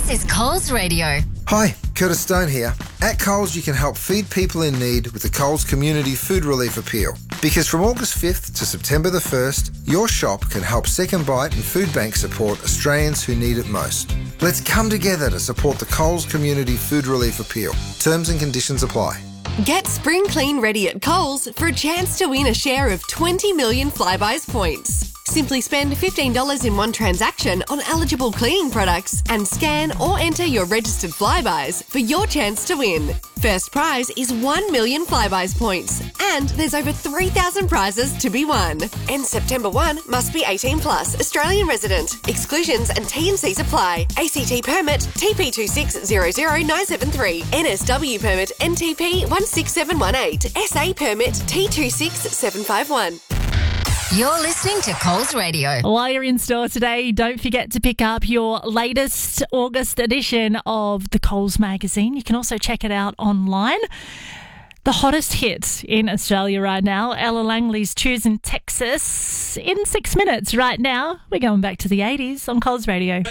This is Coles Radio. Hi, Curtis Stone here. At Coles, you can help feed people in need with the Coles Community Food Relief Appeal. Because from August 5th to September the 1st, your shop can help Second Bite and Food Bank support Australians who need it most. Let's come together to support the Coles Community Food Relief Appeal. Terms and conditions apply. Get spring clean ready at Coles for a chance to win a share of 20 million Flybuys points. Simply spend $15 in one transaction on eligible cleaning products and scan or enter your registered Flybuys for your chance to win. First prize is 1 million Flybuys points, and there's over 3,000 prizes to be won. And September 1 must be 18 plus, Australian resident. Exclusions and T&Cs apply. ACT permit TP2600973, NSW permit NTP 16718, SA permit T26751. You're listening to Coles Radio. While you're in store today, don't forget to pick up your latest August edition of the Coles magazine. You can also check it out online. The hottest hit in Australia right now, Ella Langley's Choosing Texas. In 6 minutes right now, we're going back to the 80s on Coles Radio.